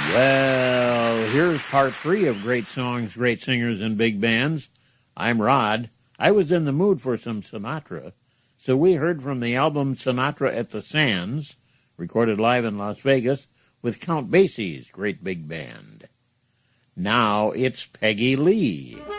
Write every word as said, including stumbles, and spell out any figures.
Well, here's part three of Great Songs, Great Singers, and Big Bands. I'm Rod. I was in the mood for some Sinatra, so we heard from the album Sinatra at the Sands, recorded live in Las Vegas, with Count Basie's Great Big Band. Now it's Peggy Lee.